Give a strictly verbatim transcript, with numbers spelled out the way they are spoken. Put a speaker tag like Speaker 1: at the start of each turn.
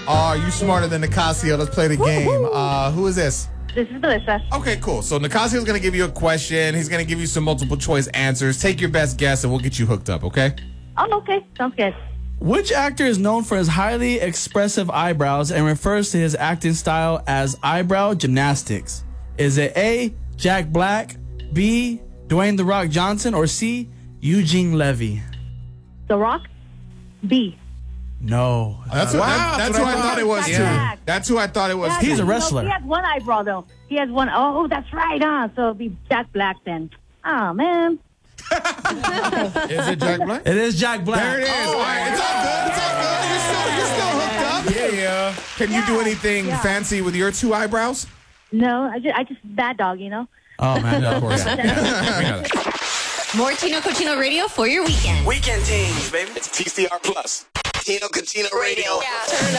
Speaker 1: Oh, you smarter than Nicasio. Let's play the game. Uh, who is this?
Speaker 2: This is Melissa.
Speaker 1: Okay, cool. So Nicasio's going to give you a question. He's going to give you some multiple choice answers. Take your best guess and we'll get you hooked up, okay?
Speaker 2: Oh, okay. Sounds good.
Speaker 3: Which actor is known for his highly expressive eyebrows and refers to his acting style as eyebrow gymnastics? Is it A, Jack Black, B, Dwayne The Rock Johnson, or C, Eugene Levy?
Speaker 2: The Rock? B.
Speaker 3: No.
Speaker 1: That's, who,
Speaker 4: Wow,
Speaker 1: that, that's
Speaker 4: that's
Speaker 1: who
Speaker 4: what
Speaker 1: I
Speaker 4: I
Speaker 1: thought it was,
Speaker 2: thought.
Speaker 1: too.
Speaker 2: Yeah.
Speaker 1: That's who I thought it was,
Speaker 2: Yeah,
Speaker 1: too.
Speaker 3: He's a
Speaker 2: you know,
Speaker 3: wrestler.
Speaker 2: he has one eyebrow, though. He has one. Oh, that's right, huh? So it'll be Jack Black then. Oh, man.
Speaker 1: Is it Jack Black?
Speaker 3: It is Jack Black.
Speaker 1: There it is.
Speaker 4: Oh,
Speaker 1: all right, it's all good. It's all good. You're still, you're still hooked up.
Speaker 4: Yeah, yeah.
Speaker 1: Can you do anything
Speaker 2: Yeah.
Speaker 1: fancy with your two eyebrows?
Speaker 2: No, I just, I just bad dog, you know?
Speaker 3: Oh, man.
Speaker 1: Of course.
Speaker 5: More Tino Cochino Radio for your weekend.
Speaker 6: Weekend teams, baby. It's T C R Plus. Tino Cochino Radio.
Speaker 5: Yeah. Turn it up.